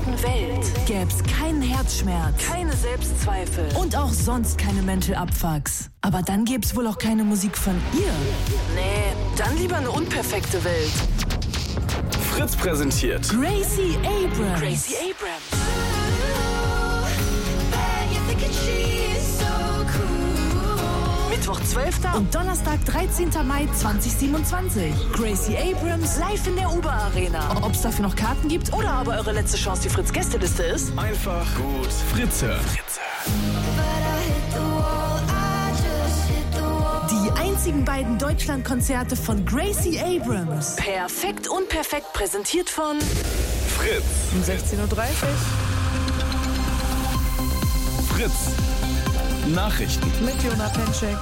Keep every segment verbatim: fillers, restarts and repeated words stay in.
perfekten Welt gäb's keinen Herzschmerz, keine Selbstzweifel und auch sonst keine Mental Abfucks. Aber dann gäb's wohl auch keine Musik von ihr. Nee, dann lieber eine unperfekte Welt. Fritz präsentiert Gracie Abrams. Gracie Abrams. Mittwoch zwölfter und Donnerstag dreizehnter Mai zweitausendsiebenundzwanzig. Gracie Abrams live in der Uber Arena. Ob es dafür noch Karten gibt oder aber eure letzte Chance, die Fritz Gästeliste ist. Einfach gut Fritze. Fritze. Die einzigen beiden Deutschlandkonzerte von Gracie Abrams. Perfekt und perfekt präsentiert von Fritz. Um sechzehn Uhr dreißig. Fritz. Nachrichten mit Jona Penschek.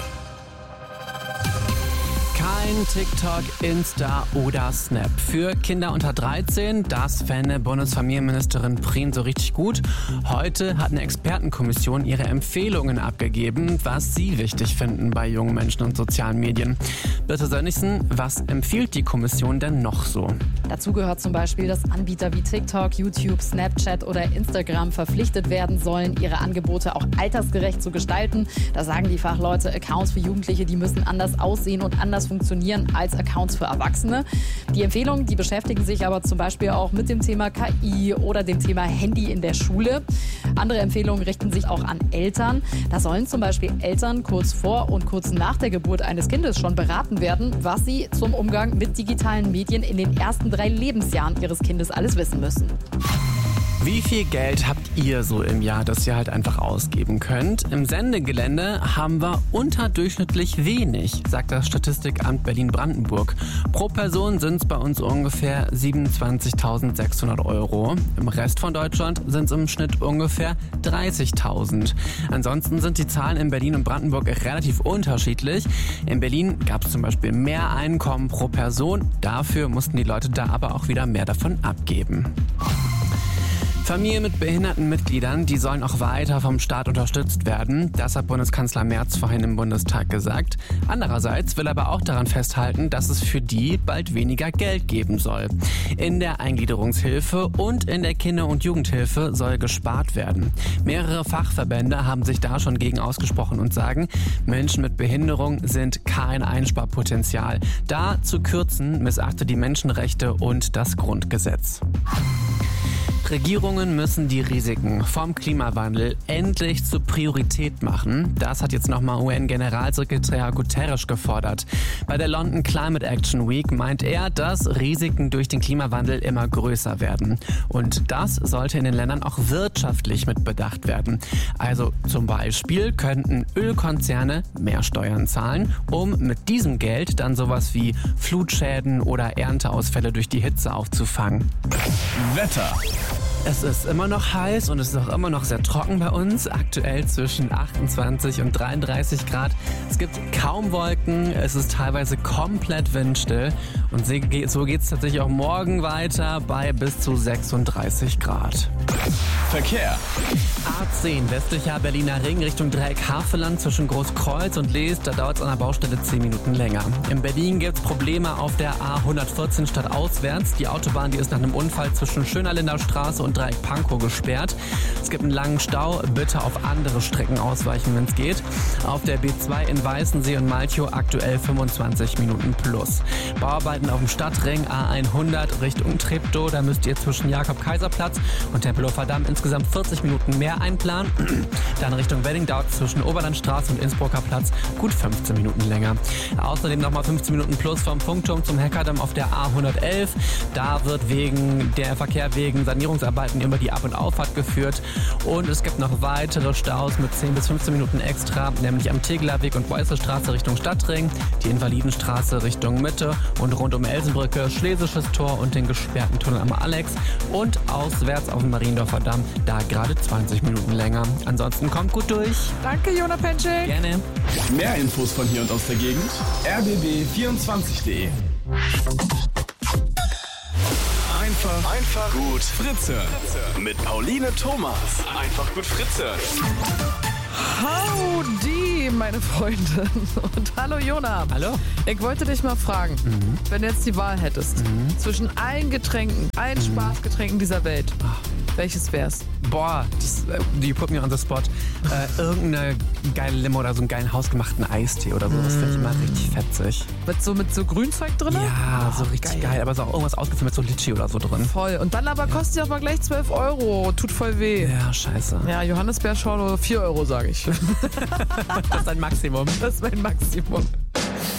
Kein TikTok, Insta oder Snap. Für Kinder unter dreizehn, das fände Bundesfamilienministerin Prien so richtig gut. Heute hat eine Expertenkommission ihre Empfehlungen abgegeben, was sie wichtig finden bei jungen Menschen und sozialen Medien. Birte Sönnigsen, was empfiehlt die Kommission denn noch so? Dazu gehört zum Beispiel, dass Anbieter wie TikTok, YouTube, Snapchat oder Instagram verpflichtet werden sollen, ihre Angebote auch altersgerecht zu gestalten. Da sagen die Fachleute, Accounts für Jugendliche, die müssen anders aussehen und anders funktionieren als Accounts für Erwachsene. Die Empfehlungen, die beschäftigen sich aber zum Beispiel auch mit dem Thema K I oder dem Thema Handy in der Schule. Andere Empfehlungen richten sich auch an Eltern. Da sollen zum Beispiel Eltern kurz vor und kurz nach der Geburt eines Kindes schon beraten werden, was sie zum Umgang mit digitalen Medien in den ersten drei Lebensjahren ihres Kindes alles wissen müssen. Wie viel Geld habt ihr so im Jahr, das ihr halt einfach ausgeben könnt? Im Sendegelände haben wir unterdurchschnittlich wenig, sagt das Statistikamt Berlin-Brandenburg. Pro Person sind es bei uns ungefähr siebenundzwanzigtausendsechshundert Euro. Im Rest von Deutschland sind es im Schnitt ungefähr dreißigtausend. Ansonsten sind die Zahlen in Berlin und Brandenburg relativ unterschiedlich. In Berlin gab es zum Beispiel mehr Einkommen pro Person. Dafür mussten die Leute da aber auch wieder mehr davon abgeben. Familien mit behinderten Mitgliedern, die sollen auch weiter vom Staat unterstützt werden. Das hat Bundeskanzler Merz vorhin im Bundestag gesagt. Andererseits will er aber auch daran festhalten, dass es für die bald weniger Geld geben soll. In der Eingliederungshilfe und in der Kinder- und Jugendhilfe soll gespart werden. Mehrere Fachverbände haben sich da schon gegen ausgesprochen und sagen, Menschen mit Behinderung sind kein Einsparpotenzial. Da zu kürzen, missachte die Menschenrechte und das Grundgesetz. Regierungen müssen die Risiken vom Klimawandel endlich zur Priorität machen. Das hat jetzt nochmal U N-Generalsekretär Guterres gefordert. Bei der London Climate Action Week meint er, dass Risiken durch den Klimawandel immer größer werden. Und das sollte in den Ländern auch wirtschaftlich mit bedacht werden. Also zum Beispiel könnten Ölkonzerne mehr Steuern zahlen, um mit diesem Geld dann sowas wie Flutschäden oder Ernteausfälle durch die Hitze aufzufangen. Wetter. Es ist immer noch heiß und es ist auch immer noch sehr trocken bei uns. Aktuell zwischen achtundzwanzig und dreiunddreißig Grad. Es gibt kaum Wolken, es ist teilweise komplett windstill. Und so geht es tatsächlich auch morgen weiter bei bis zu sechsunddreißig Grad. Verkehr. A zehn, westlicher Berliner Ring Richtung Dreieck Havelland zwischen Großkreuz und Leest. Da dauert es an der Baustelle zehn Minuten länger. In Berlin gibt es Probleme auf der A hundertvierzehn stadtauswärts. Die Autobahn, die ist nach einem Unfall zwischen Schönerlinder Straße und Dreieck Pankow gesperrt. Es gibt einen langen Stau. Bitte auf andere Strecken ausweichen, wenn es geht. Auf der B zwei in Weißensee und Malchow aktuell fünfundzwanzig Minuten plus. Bauarbeiten auf dem Stadtring A hundert Richtung Treptow. Da müsst ihr zwischen Jakob-Kaiser-Platz und Tempelhofer Damm insgesamt vierzig Minuten mehr einplanen. Dann Richtung Wedding dauert es zwischen Oberlandstraße und Innsbrucker Platz gut fünfzehn Minuten länger. Außerdem nochmal fünfzehn Minuten plus vom Funkturm zum Heckerdamm auf der A hundertelf. Da wird wegen der Verkehr wegen Sanierungsarbeiten über die Ab- und Auffahrt geführt. Und es gibt noch weitere Staus mit zehn bis fünfzehn Minuten extra, nämlich am Tegelerweg und Beußelstraße Richtung Stadtring, die Invalidenstraße Richtung Mitte und rund um Elsenbrücke, Schlesisches Tor und den gesperrten Tunnel am Alex und auswärts auf dem Mariendorfer Damm, da gerade zwanzig Minuten länger. Ansonsten kommt gut durch. Danke, Jona Penschek. Gerne. Mehr Infos von hier und aus der Gegend. r b b vierundzwanzig punkt de. Einfach, einfach gut Fritze. Mit Pauline Thomas. Einfach gut Fritze. Howdy, meine Freunde. Und hallo Jona. Hallo. Ich wollte dich mal fragen, mhm. wenn du jetzt die Wahl hättest, mhm. zwischen allen Getränken, allen mhm. Spaßgetränken dieser Welt, Ach. welches wär's? Boah, das, die put me on the spot. Äh, irgendeine geile Limo oder so einen geilen hausgemachten Eistee oder so. Das finde ich immer richtig fetzig. Mit so, mit so Grünzeug drin? Ja, so richtig geil. geil. Aber so auch irgendwas ausgefüllt mit so Litschi oder so drin. Voll. Und dann aber kostet ja auch mal gleich zwölf Euro. Tut voll weh. Ja, scheiße. Ja, Johannisbeerschorle vier Euro, sage ich. Das ist ein Maximum. Das ist mein Maximum.